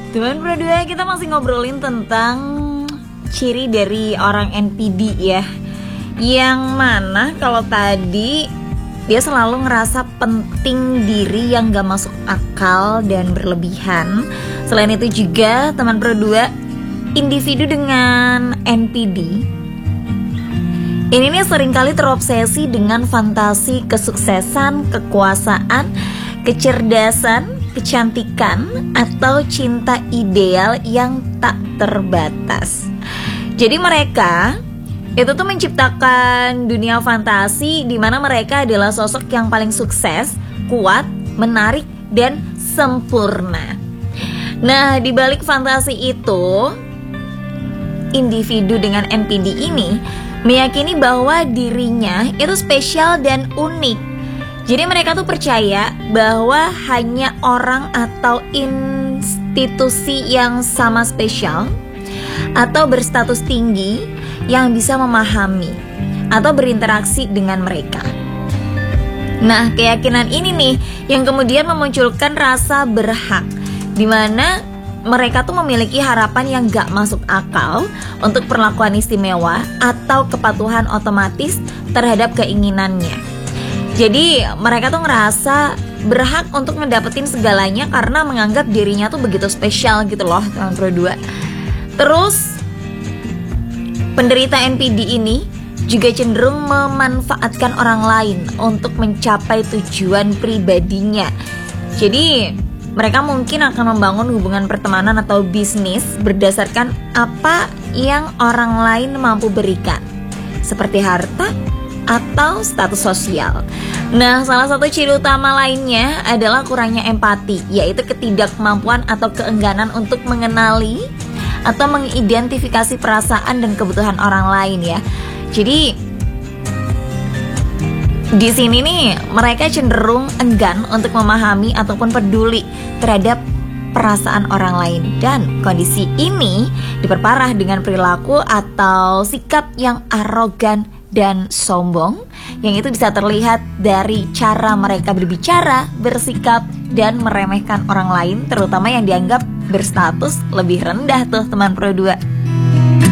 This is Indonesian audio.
Teman Pro 2, kita masih ngobrolin tentang ciri dari orang NPD ya. Yang mana kalau tadi dia selalu ngerasa penting diri yang gak masuk akal dan berlebihan. Selain itu juga teman Pro 2, individu dengan NPD ini nih seringkali terobsesi dengan fantasi kesuksesan, kekuasaan, kecerdasan, kecantikan, atau cinta ideal yang tak terbatas. Jadi mereka itu tuh menciptakan dunia fantasi di mana mereka adalah sosok yang paling sukses, kuat, menarik, dan sempurna. Nah, di balik fantasi itu, individu dengan NPD ini meyakini bahwa dirinya itu spesial dan unik. Jadi mereka tuh percaya bahwa hanya orang atau institusi yang sama spesial atau berstatus tinggi yang bisa memahami atau berinteraksi dengan mereka. Nah, keyakinan ini nih yang kemudian memunculkan rasa berhak, di mana mereka tuh memiliki harapan yang gak masuk akal untuk perlakuan istimewa atau kepatuhan otomatis terhadap keinginannya. Jadi mereka tuh ngerasa berhak untuk ngedapetin segalanya karena menganggap dirinya tuh begitu spesial gitu loh, teman Pro 2. Terus penderita NPD ini juga cenderung memanfaatkan orang lain untuk mencapai tujuan pribadinya. Jadi mereka mungkin akan membangun hubungan pertemanan atau bisnis berdasarkan apa yang orang lain mampu berikan, seperti harta atau status sosial. Nah, salah satu ciri utama lainnya adalah kurangnya empati, yaitu ketidakmampuan atau keengganan untuk mengenali atau mengidentifikasi perasaan dan kebutuhan orang lain ya. Jadi di sini nih mereka cenderung enggan untuk memahami ataupun peduli terhadap perasaan orang lain, dan kondisi ini diperparah dengan perilaku atau sikap yang arogan dan sombong, yang itu bisa terlihat dari cara mereka berbicara, bersikap, dan meremehkan orang lain, terutama yang dianggap berstatus lebih rendah tuh teman Pro 2.